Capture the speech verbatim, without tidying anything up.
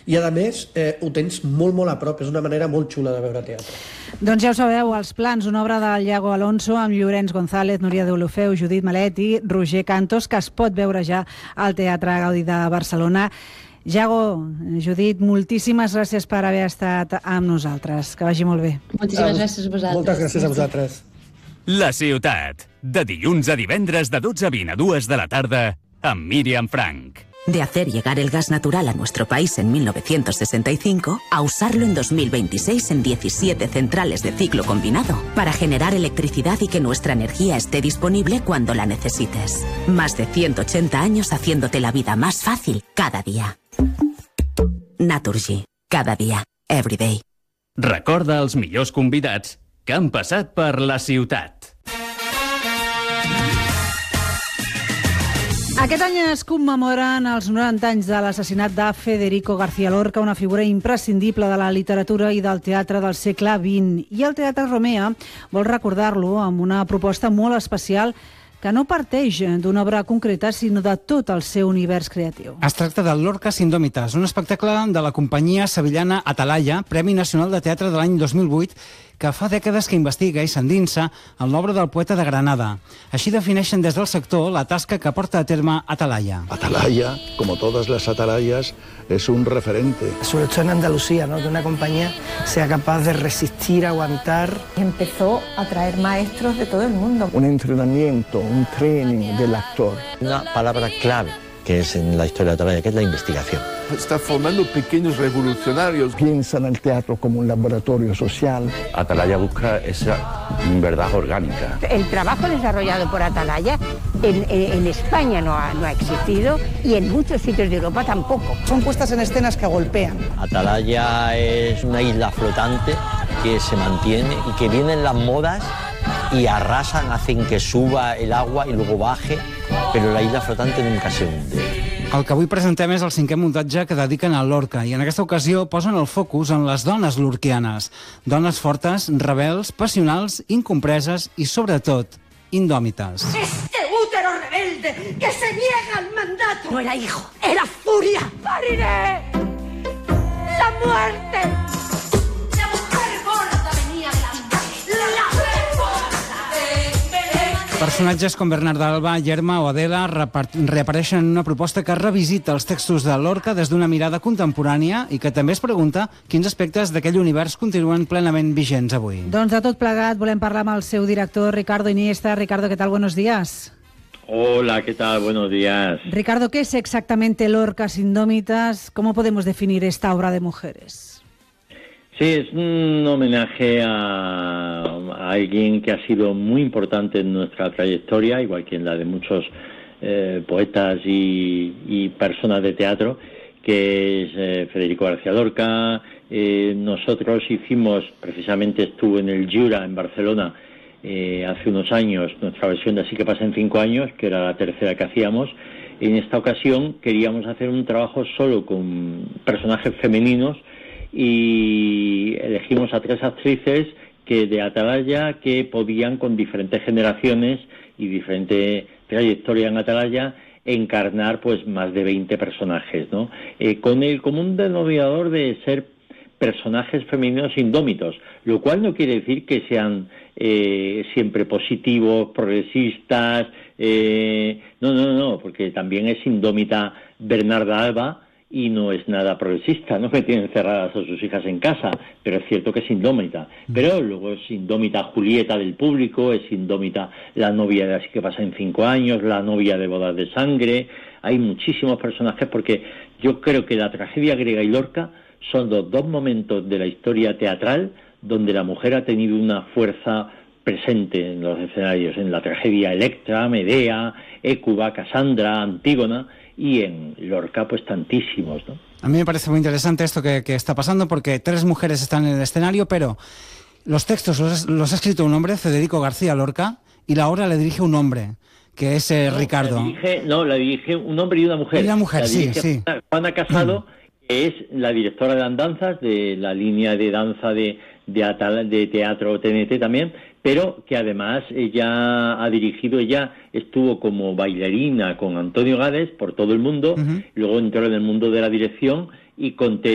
I a més eh, ho tens molt molt a prop, és una manera molt xula de veure teatre. Doncs ja ho sabeu, Els plans, una obra del Iago Alonso amb Llorenç González, Núria Deulofeu, Judit Malet i Roger Cantos, que es pot veure ja al Teatre Gaudí de Barcelona. Iago, Judit, moltíssimes gràcies per haver estat amb nosaltres. Que vagi molt bé. Moltíssimes gràcies a vosaltres. Moltes gràcies a vosaltres. La ciutat, de dilluns a divendres de dotze a vint a dues de la tarda, amb Míriam Frank. De hacer llegar el gas natural a nuestro país en mil novecientos sesenta y cinco a usarlo en dos mil veintiséis en diecisiete centrales de ciclo combinado para generar electricidad y que nuestra energía esté disponible cuando la necesites. Más de ciento ochenta años haciéndote la vida más fácil cada día. Naturgy. Cada dia. Every day. Recorda els millors convidats que han passat per la ciutat. Aquest any es commemoren els noranta anys de l'assassinat de Federico García Lorca, una figura imprescindible de la literatura i del teatre del segle vint. I el Teatre Romea vol recordar-lo amb una proposta molt especial que no parteix d'una obra concreta, sinó de tot el seu univers creatiu. Es tracta de Lorcas Indòmites, un espectacle de la companyia sevillana Atalaya, Premi Nacional de Teatre de l'any dos mil vuit, que fa dècades que investiga i s'endinsa en l'obra del poeta de Granada. Així defineixen des del sector la tasca que porta a terme Atalaya. Atalaya, como todas las atalayas, es un referente. Sobre todo en Andalucía, ¿no? Que una compañía sea capaz de resistir, aguantar. Empezó a traer maestros de todo el mundo. Un entrenamiento, un training del actor. Una palabra clave que es en la historia de Atalaya, que es la investigación. Está formando pequeños revolucionarios. Piensa en el teatro como un laboratorio social. Atalaya busca esa verdad orgánica. El trabajo desarrollado por Atalaya en, en, en España no ha, no ha existido y en muchos sitios de Europa tampoco. Son puestas en escenas que golpean. Atalaya es una isla flotante que se mantiene y que vienen las modas y arrasan, hacen que suba el agua y luego baje, però la isla flotante nunca se hunde. El que avui presentem és el cinquè muntatge que dediquen a Lorca i en aquesta ocasió posen el focus en les dones lorquianes. Dones fortes, rebels, passionals, incompreses i, sobretot, indòmites. Este útero rebelde que se niega al mandato. No era hijo, era furia. ¡Pariré! ¡La muerte! La mujer gorda venía delante. ¡La mujer gorda! Personatges com Bernarda Alba, Yerma o Adela reapareixen en una proposta que revisita els textos de Lorca des d'una mirada contemporània i que també es pregunta quins aspectes d'aquell univers continuen plenament vigents avui. Doncs de tot plegat volem parlar amb el seu director, Ricardo Iniesta. Ricardo, ¿qué tal? Buenos días. Hola, ¿qué tal? Buenos días. Ricardo, ¿qué es exactamente Lorcas Indómitas? ¿Cómo podemos definir esta obra de mujeres? Sí, es un homenaje a, a alguien que ha sido muy importante en nuestra trayectoria, igual que en la de muchos eh, poetas y, y personas de teatro, que es eh, Federico García Lorca. Eh, nosotros hicimos, precisamente estuvo en el Jura, en Barcelona, eh, hace unos años, nuestra versión de Así que pasa en cinco años, que era la tercera que hacíamos. En esta ocasión queríamos hacer un trabajo solo con personajes femeninos, y elegimos a tres actrices que de Atalaya que podían, con diferentes generaciones y diferente trayectoria en Atalaya, encarnar pues más de veinte personajes, ¿no? Eh, con el común denominador de ser personajes femeninos indómitos, lo cual no quiere decir que sean eh, siempre positivos, progresistas, eh, no, no, no, porque también es indómita Bernarda Alba, y no es nada progresista, no que tiene encerradas a sus hijas en casa, pero es cierto que es indómita. Pero luego es indómita Julieta del público, es indómita la novia de Así que pasa en cinco años, la novia de Bodas de Sangre. Hay muchísimos personajes porque yo creo que la tragedia griega y Lorca son los dos momentos de la historia teatral donde la mujer ha tenido una fuerza presente en los escenarios, en la tragedia Electra, Medea, Écuba, Casandra, Antígona, y en Lorca pues tantísimos, ¿no? A mí me parece muy interesante esto que, que está pasando porque tres mujeres están en el escenario, pero los textos los, los ha escrito un hombre, Federico García Lorca, y la obra le dirige un hombre, que es eh, no, Ricardo. La dirige, no, la dirige un hombre y una mujer. Y una mujer, la sí, sí. Juana Casado, mm. que es la directora de andanzas, de la línea de danza de, de, Atal, de teatro T N T también, pero que además ella ha dirigido, ella estuvo como bailarina con Antonio Gades por todo el mundo, uh-huh. luego entró en el mundo de la dirección y con